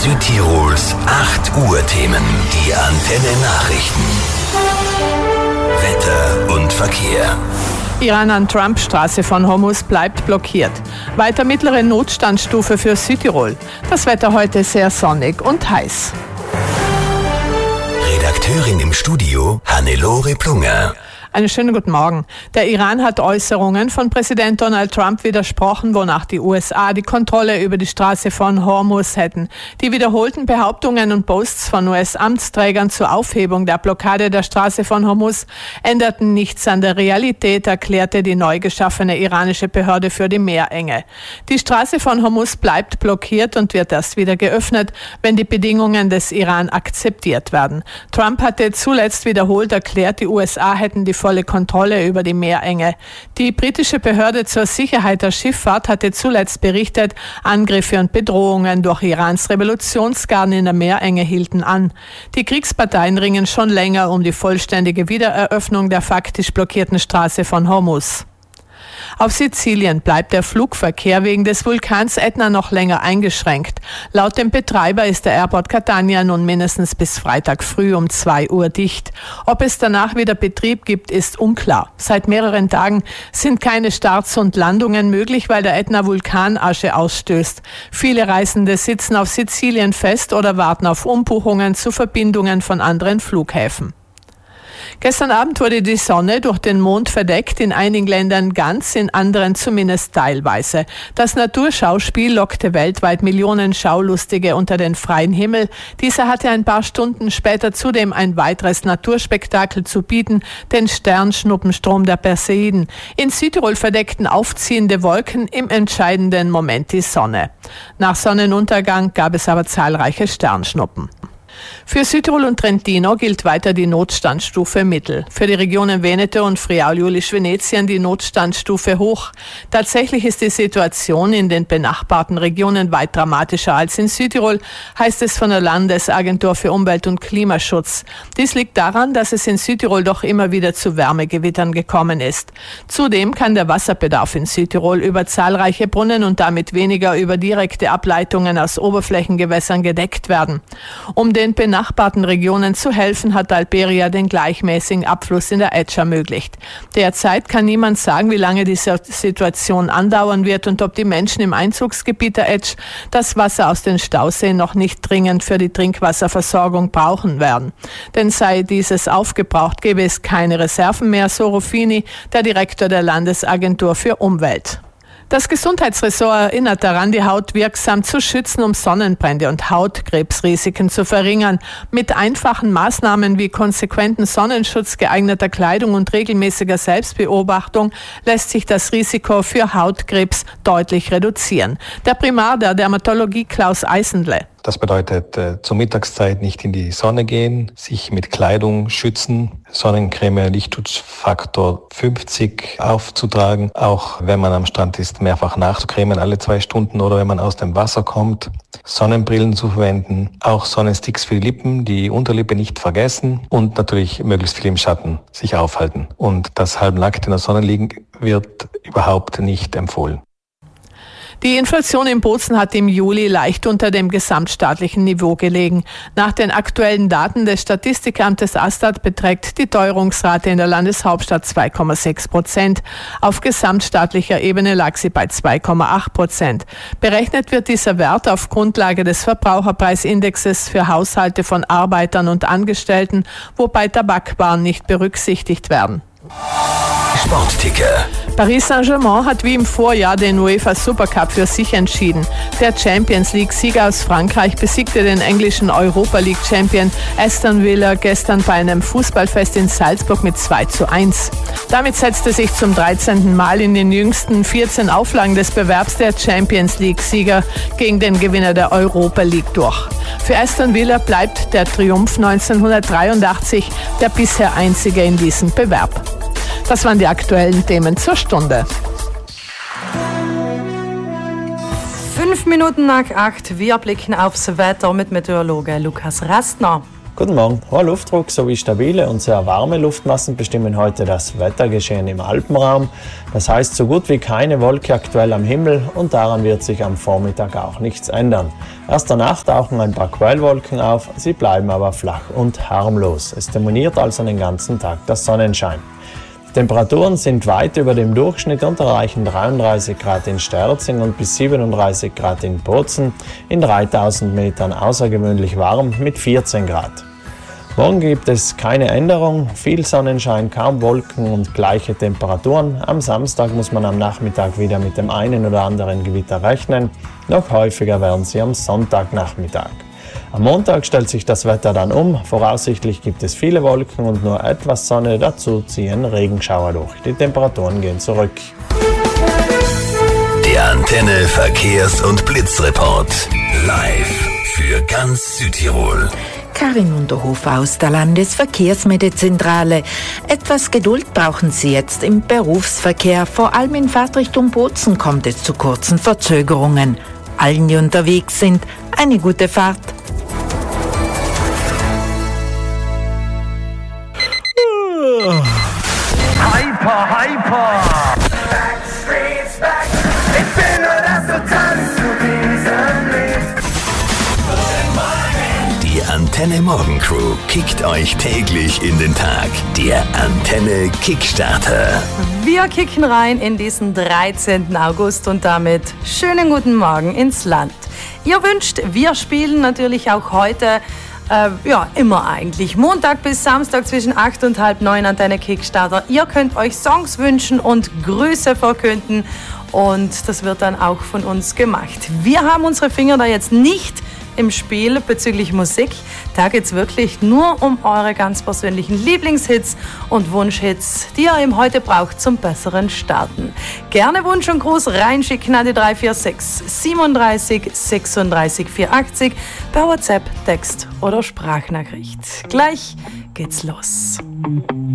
Südtirols 8 Uhr Themen. Die Antenne Nachrichten. Wetter und Verkehr. Iran an Trump-Straße von Hormuz bleibt blockiert. Weiter mittlere Notstandsstufe für Südtirol. Das Wetter heute sehr sonnig und heiß. Redakteurin im Studio Hannelore Plunger. Einen schönen guten Morgen. Der Iran hat Äußerungen von Präsident Donald Trump widersprochen, wonach die USA die Kontrolle über die Straße von Hormuz hätten. Die wiederholten Behauptungen und Posts von US-Amtsträgern zur Aufhebung der Blockade der Straße von Hormuz änderten nichts an der Realität, erklärte die neu geschaffene iranische Behörde für die Meerenge. Die Straße von Hormuz bleibt blockiert und wird erst wieder geöffnet, wenn die Bedingungen des Iran akzeptiert werden. Trump hatte zuletzt wiederholt erklärt, die USA hätten die volle Kontrolle über die Meerenge. Die britische Behörde zur Sicherheit der Schifffahrt hatte zuletzt berichtet, Angriffe und Bedrohungen durch Irans Revolutionsgarden in der Meerenge hielten an. Die Kriegsparteien ringen schon länger um die vollständige Wiedereröffnung der faktisch blockierten Straße von Hormuz. Auf Sizilien bleibt der Flugverkehr wegen des Vulkans Etna noch länger eingeschränkt. Laut dem Betreiber ist der Airport Catania nun mindestens bis Freitag früh um 2 Uhr dicht. Ob es danach wieder Betrieb gibt, ist unklar. Seit mehreren Tagen sind keine Starts und Landungen möglich, weil der Etna Vulkanasche ausstößt. Viele Reisende sitzen auf Sizilien fest oder warten auf Umbuchungen zu Verbindungen von anderen Flughäfen. Gestern Abend wurde die Sonne durch den Mond verdeckt, in einigen Ländern ganz, in anderen zumindest teilweise. Das Naturschauspiel lockte weltweit Millionen Schaulustige unter den freien Himmel. Dieser hatte ein paar Stunden später zudem ein weiteres Naturspektakel zu bieten, den Sternschnuppenstrom der Perseiden. In Südtirol verdeckten aufziehende Wolken im entscheidenden Moment die Sonne. Nach Sonnenuntergang gab es aber zahlreiche Sternschnuppen. Für Südtirol und Trentino gilt weiter die Notstandsstufe Mittel. Für die Regionen Veneto und Friaul-Julisch-Venetien die Notstandsstufe Hoch. Tatsächlich ist die Situation in den benachbarten Regionen weit dramatischer als in Südtirol, heißt es von der Landesagentur für Umwelt- und Klimaschutz. Dies liegt daran, dass es in Südtirol doch immer wieder zu Wärmegewittern gekommen ist. Zudem kann der Wasserbedarf in Südtirol über zahlreiche Brunnen und damit weniger über direkte Ableitungen aus Oberflächengewässern gedeckt werden. Um den benachbarten Regionen zu helfen, hat Alperia den gleichmäßigen Abfluss in der Etsch ermöglicht. Derzeit kann niemand sagen, wie lange diese Situation andauern wird und ob die Menschen im Einzugsgebiet der Etsch das Wasser aus den Stauseen noch nicht dringend für die Trinkwasserversorgung brauchen werden. Denn sei dieses aufgebraucht, gäbe es keine Reserven mehr, so Ruffini, der Direktor der Landesagentur für Umwelt. Das Gesundheitsressort erinnert daran, die Haut wirksam zu schützen, um Sonnenbrände und Hautkrebsrisiken zu verringern. Mit einfachen Maßnahmen wie konsequenten Sonnenschutz, geeigneter Kleidung und regelmäßiger Selbstbeobachtung lässt sich das Risiko für Hautkrebs deutlich reduzieren. Der Primar der Dermatologie Klaus Eisenle. Das bedeutet, zur Mittagszeit nicht in die Sonne gehen, sich mit Kleidung schützen, Sonnencreme Lichtschutzfaktor 50 aufzutragen, auch wenn man am Strand ist, mehrfach nachzucremen alle 2 Stunden oder wenn man aus dem Wasser kommt, Sonnenbrillen zu verwenden, auch Sonnensticks für die Lippen, die Unterlippe nicht vergessen und natürlich möglichst viel im Schatten sich aufhalten. Und das halbnackt in der Sonne liegen wird überhaupt nicht empfohlen. Die Inflation in Bozen hat im Juli leicht unter dem gesamtstaatlichen Niveau gelegen. Nach den aktuellen Daten des Statistikamtes Astat beträgt die Teuerungsrate in der Landeshauptstadt 2,6%. Auf gesamtstaatlicher Ebene lag sie bei 2,8%. Berechnet wird dieser Wert auf Grundlage des Verbraucherpreisindexes für Haushalte von Arbeitern und Angestellten, wobei Tabakwaren nicht berücksichtigt werden. Sportticker. Paris Saint-Germain hat wie im Vorjahr den UEFA Supercup für sich entschieden. Der Champions League-Sieger aus Frankreich besiegte den englischen Europa League-Champion Aston Villa gestern bei einem Fußballfest in Salzburg mit 2:1. Damit setzte sich zum 13. Mal in den jüngsten 14 Auflagen des Bewerbs der Champions League-Sieger gegen den Gewinner der Europa League durch. Für Aston Villa bleibt der Triumph 1983 der bisher einzige in diesem Bewerb. Das waren die aktuellen Themen zur Stunde. 5 Minuten nach 8, wir blicken aufs Wetter mit Meteorologe Lukas Rastner. Guten Morgen. Hoher Luftdruck sowie stabile und sehr warme Luftmassen bestimmen heute das Wettergeschehen im Alpenraum. Das heißt, so gut wie keine Wolke aktuell am Himmel und daran wird sich am Vormittag auch nichts ändern. Erst danach tauchen ein paar Quellwolken auf, sie bleiben aber flach und harmlos. Es dominiert also den ganzen Tag der Sonnenschein. Die Temperaturen sind weit über dem Durchschnitt und erreichen 33 Grad in Sterzing und bis 37 Grad in Bozen, in 3000 Metern außergewöhnlich warm mit 14 Grad. Morgen gibt es keine Änderung, viel Sonnenschein, kaum Wolken und gleiche Temperaturen. Am Samstag muss man am Nachmittag wieder mit dem einen oder anderen Gewitter rechnen, noch häufiger werden sie am Sonntagnachmittag. Am Montag stellt sich das Wetter dann um, voraussichtlich gibt es viele Wolken und nur etwas Sonne, dazu ziehen Regenschauer durch. Die Temperaturen gehen zurück. Der Antenne Verkehrs- und Blitzreport live für ganz Südtirol. Karin Unterhofer aus der Landesverkehrsmedezentrale. Etwas Geduld brauchen Sie jetzt im Berufsverkehr. Vor allem in Fahrtrichtung Bozen kommt es zu kurzen Verzögerungen. Allen, die unterwegs sind, eine gute Fahrt. Hyper, hyper! Backstreet's back! Ich bin nur das Tanz zu diesem Lied. Die Antenne Morgen Crew kickt euch täglich in den Tag. Der Antenne Kickstarter. Wir kicken rein in diesen 13. August und damit schönen guten Morgen ins Land. Ihr wünscht, wir spielen natürlich auch heute, immer eigentlich. Montag bis Samstag zwischen 8 und halb 9 Antenne Kickstarter. Ihr könnt euch Songs wünschen und Grüße verkünden und das wird dann auch von uns gemacht. Wir haben unsere Finger da jetzt nicht im Spiel bezüglich Musik. Da geht es wirklich nur um eure ganz persönlichen Lieblingshits und Wunschhits, die ihr eben heute braucht zum besseren Starten. Gerne Wunsch und Gruß reinschicken an die 346 37 36 480 per WhatsApp, Text oder Sprachnachricht. Gleich geht's los.